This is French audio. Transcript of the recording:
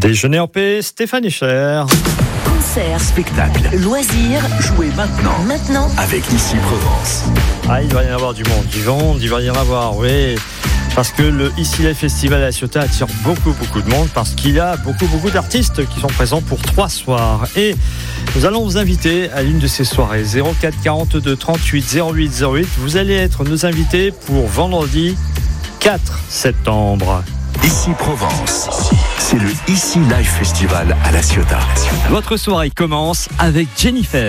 Déjeuner en paix, Stéphane Echer. Concert, spectacle, loisirs, jouez maintenant avec Ici Provence. Ah, il va y en avoir du monde, il va y en avoir, oui. Parce que le Ici Live Festival à La Ciotat attire beaucoup de monde, parce qu'il y a beaucoup d'artistes qui sont présents pour 3 soirs. Et nous allons vous inviter à l'une de ces soirées, 04 42 38 08 08. Vous allez être nos invités pour vendredi 4 septembre. Ici Provence, c'est le Ici Live Festival à La Ciotat. Votre soirée commence avec Jennifer.